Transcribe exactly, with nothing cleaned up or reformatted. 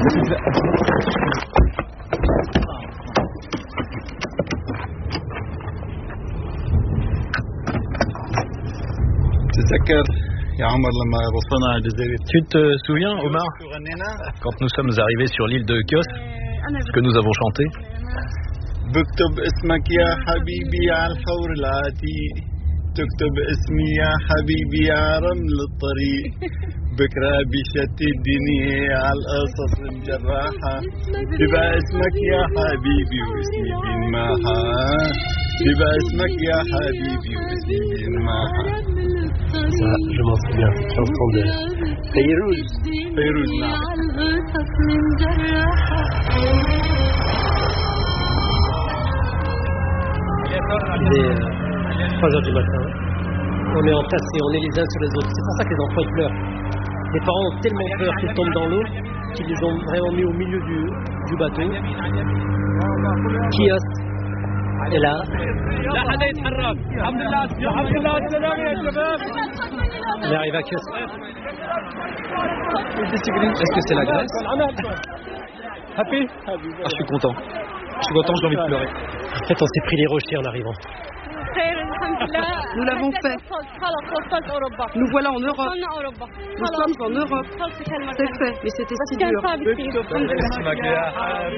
Tu te souviens, Omar, quand nous sommes arrivés sur l'île de Chios, ce que nous avons chanté? بكتب اسمك يا حبيبي على الحور العتيق تكتب اسمي يا حبيبي يا رمل الطريق بكرة بشتي الدنيا على القصص المجرحة يبقى اسمك يا حبيبي واسمي بينماها يبقى اسمك يا حبيبي واسمي بينماها. Ça, je m'en souviens, chanson de Fayrouz. Fayrouz, نعم. Il est euh, trois heures du matin. On est entassés, on est les uns sur les autres. C'est pour ça que les enfants ils pleurent. Les parents ont tellement peur qu'ils tombent dans l'eau qu'ils les ont vraiment mis au milieu du, du bateau. Chios est là. Il arrive à Chios. Est-ce que c'est la Grèce? Happy? Ah, je suis content. Je suis content, j'ai envie de pleurer. En fait, on s'est pris les rochers en arrivant. Nous l'avons fait. Nous voilà en Europe. Nous sommes en Europe. C'est fait, mais c'était si dur.